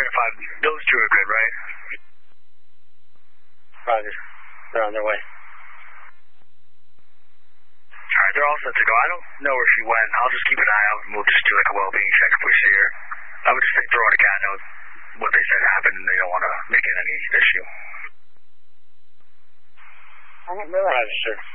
5. Those two are good, right? Roger. They're on their way. Alright, they're all set to go. I don't know where she went. I'll just keep an eye out and we'll just do like a well-being check if we see her. I would just think throw out a cat note what they said happened and they don't want to make it any issue. Roger, sir.